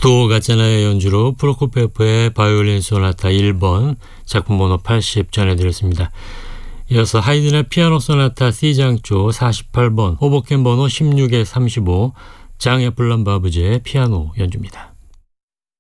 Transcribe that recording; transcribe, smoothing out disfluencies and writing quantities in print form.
도어 가짜나의 연주로 프로코피예프의 바이올린 소나타 1번 작품 번호 80 전해드렸습니다. 이어서 하이든의 피아노 소나타 C장조 48번 호보켄 번호 16-35 장 애플람 바브제의 피아노 연주입니다.